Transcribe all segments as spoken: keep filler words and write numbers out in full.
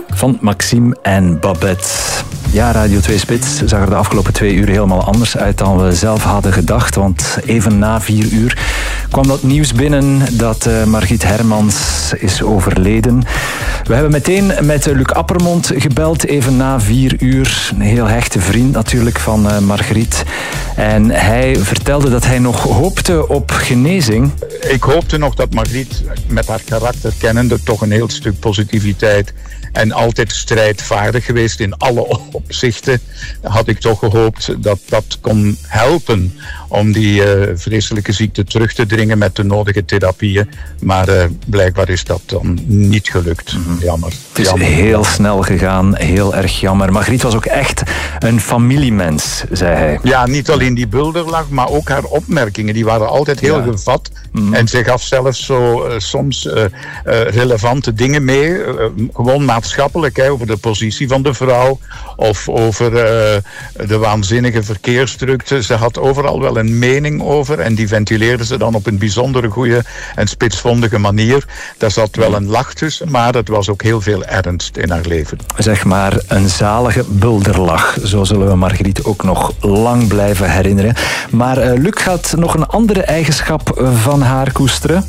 Van Maxime en Babette. Ja, Radio twee Spits zag er de afgelopen twee uur helemaal anders uit dan we zelf hadden gedacht. Want even na vier uur kwam dat nieuws binnen dat uh, Margriet Hermans is overleden. We hebben meteen met Luc Appermond gebeld, even na vier uur. Een heel hechte vriend natuurlijk van uh, Margriet. En hij vertelde dat hij nog hoopte op genezing. Ik hoopte nog dat Margriet met haar karakter kennende toch een heel stuk positiviteit en altijd strijdvaardig geweest in alle opzichten, had ik toch gehoopt dat dat kon helpen om die uh, vreselijke ziekte terug te dringen met de nodige therapieën. Maar uh, blijkbaar is dat dan niet gelukt. Mm-hmm. Jammer. Het is jammer. heel snel gegaan, heel erg jammer. Margriet was ook echt een familiemens, zei hij. Ja, niet alleen die bulderlach, maar ook haar opmerkingen. Die waren altijd heel ja. gevat. Mm-hmm. En ze gaf zelfs zo uh, soms uh, uh, relevante dingen mee. Uh, gewoon maatschappelijk, hè, over de positie van de vrouw. Of over uh, de waanzinnige verkeersdrukte. Ze had overal wel een mening over. En die ventileerde ze dan op een bijzondere goede en spitsvondige manier. Daar zat wel een lach tussen, maar het was ook heel veel ernst in haar leven. Zeg maar een zalige bulderlach. Zo zullen we Margriet ook nog lang blijven herinneren. Maar uh, Luc gaat nog een andere eigenschap van haar koesteren.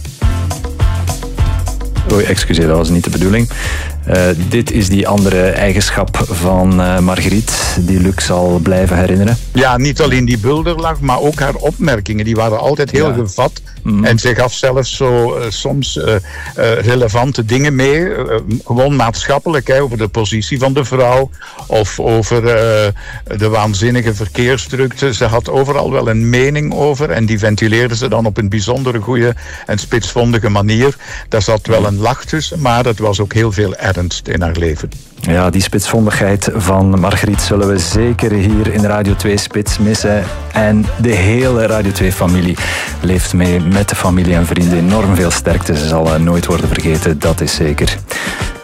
Oei, excuseer, dat was niet de bedoeling. Uh, dit is die andere eigenschap van uh, Margriet, die Luc zal blijven herinneren. Ja, niet alleen die bulderlach, maar ook haar opmerkingen. Die waren altijd heel ja. gevat. Mm-hmm. En ze gaf zelfs zo uh, soms uh, uh, relevante dingen mee. Uh, gewoon maatschappelijk, hè, over de positie van de vrouw. Of over uh, de waanzinnige verkeersdrukte. Ze had overal wel een mening over. En die ventileerde ze dan op een bijzondere goede en spitsvondige manier. Daar zat wel een lach tussen, maar het was ook heel veel ernst in haar leven. Ja, die spitsvondigheid van Margriet zullen we zeker hier in Radio twee Spits missen. En de hele Radio twee-familie leeft mee met de familie en vrienden. Enorm veel sterkte. Ze zal nooit worden vergeten, dat is zeker.